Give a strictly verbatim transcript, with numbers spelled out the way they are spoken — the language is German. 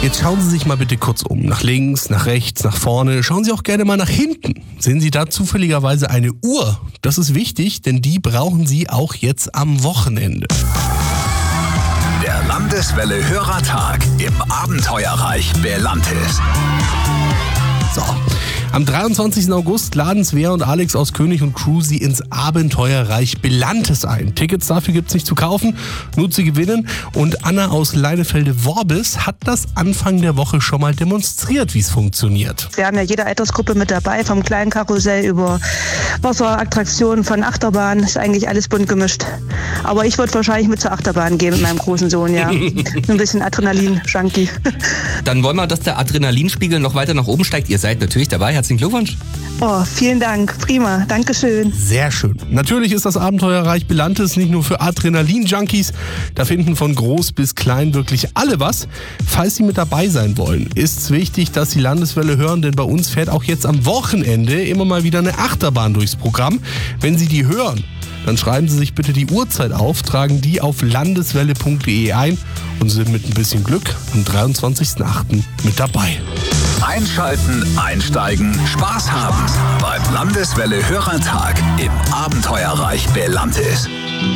Jetzt schauen Sie sich mal bitte kurz um. Nach links, nach rechts, nach vorne. Schauen Sie auch gerne mal nach hinten. Sehen Sie da zufälligerweise eine Uhr? Das ist wichtig, denn die brauchen Sie auch jetzt am Wochenende. Der Landeswelle Hörertag im Abenteuerreich Belantis. So, am dreiundzwanzigsten August laden Svea und Alex aus König und Crew Sie ins Abenteuerreich Belantis ein. Tickets dafür gibt's nicht zu kaufen, nur zu gewinnen. Und Anna aus Leinefelde-Worbis hat das Anfang der Woche schon mal demonstriert, wie es funktioniert. Wir haben ja jede Altersgruppe mit dabei, vom kleinen Karussell über Wasserattraktionen, von Achterbahn, ist eigentlich alles bunt gemischt. Aber ich würde wahrscheinlich mit zur Achterbahn gehen mit meinem großen Sohn, ja. So ein bisschen Adrenalin-Junkie. Dann wollen wir, dass der Adrenalinspiegel noch weiter nach oben steigt. Ihr seid natürlich dabei. Herzlichen Glückwunsch. Oh, vielen Dank. Prima. Dankeschön. Sehr schön. Natürlich ist das Abenteuerreich Belantis nicht nur für Adrenalin-Junkies. Da finden von groß bis klein wirklich alle was. Falls Sie mit dabei sein wollen, ist es wichtig, dass Sie Landeswelle hören, denn bei uns fährt auch jetzt am Wochenende immer mal wieder eine Achterbahn durchs Programm. Wenn Sie die hören, dann schreiben Sie sich bitte die Uhrzeit auf, tragen die auf landeswelle punkt de ein und sind mit ein bisschen Glück am dreiundzwanzigsten achten mit dabei. Einschalten, einsteigen, Spaß haben beim Landeswelle Hörertag im Abenteuerreich Belantis.